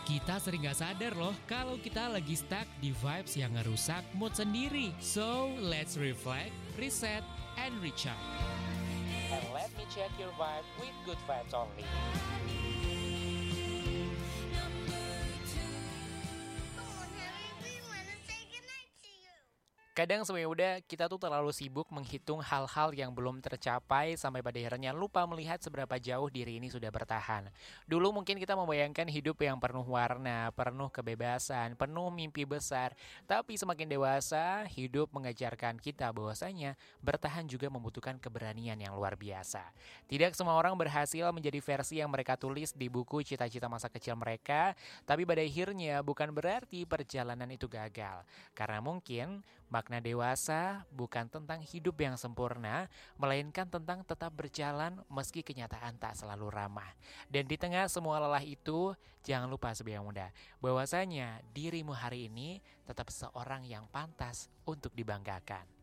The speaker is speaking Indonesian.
Kita sering gak sadar loh kalau kita lagi stuck di vibes yang ngerusak mood sendiri. So, let's reflect, reset, and recharge. And let me check your vibe with good vibes only. Kadang sebagai muda, kita tuh terlalu sibuk menghitung hal-hal yang belum tercapai sampai pada akhirnya lupa melihat seberapa jauh diri ini sudah bertahan. Dulu mungkin kita membayangkan hidup yang penuh warna, penuh kebebasan, penuh mimpi besar. Tapi semakin dewasa, hidup mengajarkan kita bahwasanya bertahan juga membutuhkan keberanian yang luar biasa. Tidak semua orang berhasil menjadi versi yang mereka tulis di buku cita-cita masa kecil mereka, tapi pada akhirnya bukan berarti perjalanan itu gagal. Karena mungkin makna dewasa bukan tentang hidup yang sempurna, melainkan tentang tetap berjalan meski kenyataan tak selalu ramah. Dan di tengah semua lelah itu, jangan lupa sebagai muda, bahwasanya dirimu hari ini tetap seorang yang pantas untuk dibanggakan.